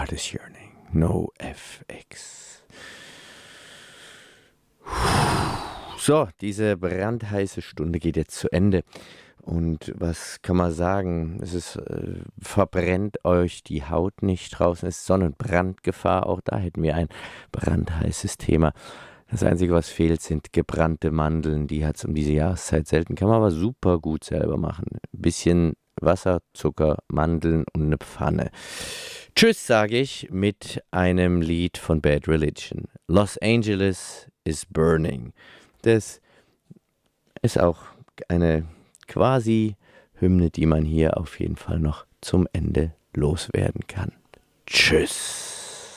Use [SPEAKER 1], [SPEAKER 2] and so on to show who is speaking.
[SPEAKER 1] Heart is Yearning. No FX. So, diese brandheiße Stunde geht jetzt zu Ende. Und was kann man sagen? Verbrennt euch die Haut nicht. Draußen ist Sonnenbrandgefahr. Auch da hätten wir ein brandheißes Thema. Das Einzige, was fehlt, sind gebrannte Mandeln. Die hat es um diese Jahreszeit selten. Kann man aber super gut selber machen. Ein bisschen Wasser, Zucker, Mandeln und eine Pfanne. Tschüss, sage ich mit einem Lied von Bad Religion. Los Angeles is Burning. Das ist auch eine quasi Hymne, die man hier auf jeden Fall noch zum Ende loswerden kann. Tschüss.